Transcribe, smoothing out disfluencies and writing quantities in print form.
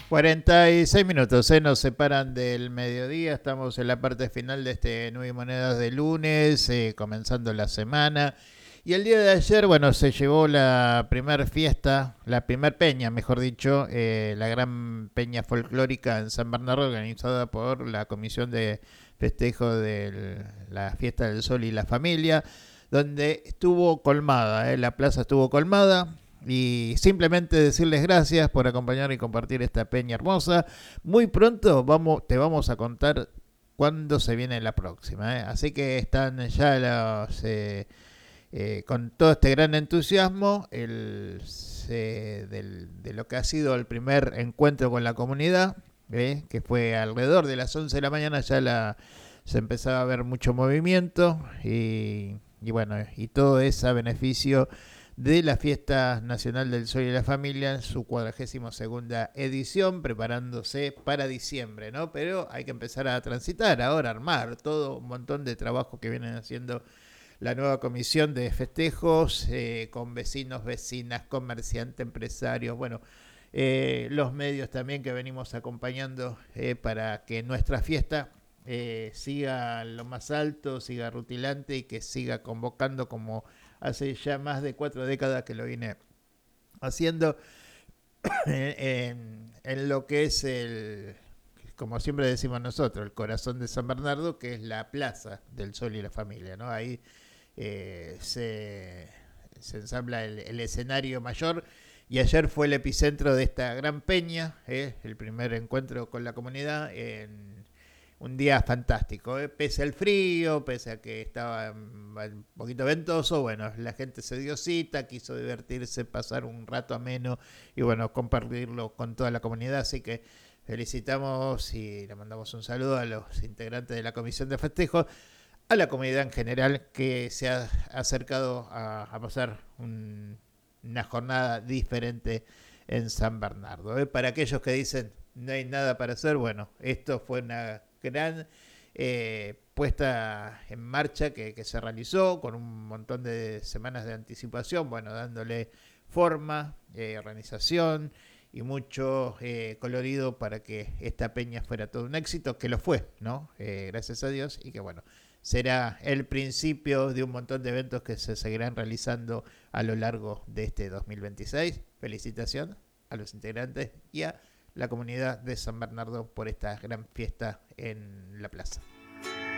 46 minutos, nos separan del mediodía, estamos en la parte final de este Nueve Monedas de lunes, comenzando la semana. Y el día de ayer, bueno, se llevó la primer fiesta, la primer peña, mejor dicho, la gran peña folclórica en San Bernardo, organizada por la Comisión de Festejo de la Fiesta del Sol y la Familia, donde estuvo colmada, la plaza estuvo colmada. Y simplemente decirles gracias por acompañar y compartir esta peña hermosa. Muy pronto te vamos a contar cuándo se viene la próxima. Así que están ya con todo este gran entusiasmo de lo que ha sido el primer encuentro con la comunidad, que fue alrededor de las 11 de la mañana. Se empezaba a ver mucho movimiento y bueno, y todo es a beneficio de la Fiesta Nacional del Sol y la Familia en su 42ª edición, preparándose para diciembre, ¿no? Pero hay que empezar a transitar ahora, armar todo un montón de trabajo que vienen haciendo la nueva comisión de festejos, con vecinos, vecinas, comerciantes, empresarios, bueno, los medios también que venimos acompañando, para que nuestra fiesta siga lo más alto, siga rutilante y que siga convocando como hace ya más de 4 décadas que lo viene haciendo en lo que es como siempre decimos nosotros, el corazón de San Bernardo, que es la Plaza del Sol y la Familia, ¿no? Ahí se ensambla el escenario mayor, y ayer fue el epicentro de esta gran peña, el primer encuentro con la comunidad en un día fantástico, pese al frío, pese a que estaba un poquito ventoso. Bueno, la gente se dio cita, quiso divertirse, pasar un rato ameno y bueno, compartirlo con toda la comunidad. Así que felicitamos y le mandamos un saludo a los integrantes de la comisión de festejos, a la comunidad en general que se ha acercado a pasar una jornada diferente en San Bernardo. Para aquellos que dicen no hay nada para hacer, bueno, esto fue una gran puesta en marcha que se realizó con un montón de semanas de anticipación, bueno, dándole forma, organización y mucho colorido para que esta peña fuera todo un éxito, que lo fue, ¿no? Gracias a Dios, y que bueno, será el principio de un montón de eventos que se seguirán realizando a lo largo de este 2026. Felicitación a los integrantes y a la comunidad de San Bernardo por esta gran fiesta en la plaza.